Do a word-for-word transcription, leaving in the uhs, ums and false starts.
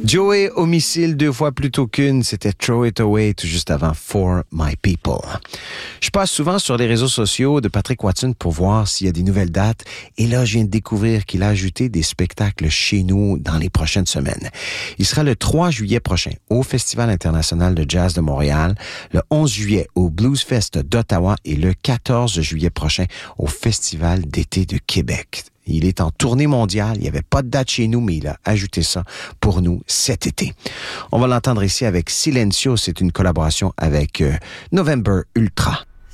Joey Homicile deux fois plutôt qu'une, c'était Throw It Away tout juste avant For My People. Je passe souvent sur les réseaux sociaux de Patrick Watson pour voir s'il y a des nouvelles dates et là je viens de découvrir qu'il a ajouté des spectacles chez nous dans les prochaines semaines. Il sera le trois juillet prochain au Festival international de jazz de Montréal, le onze juillet au Blues Fest d'Ottawa et le quatorze juillet prochain au Festival d'été de Québec. Il est en tournée mondiale. Il n'y avait pas de date chez nous, mais il a ajouté ça pour nous cet été. On va l'entendre ici avec Silencio. C'est une collaboration avec euh, November Ultra.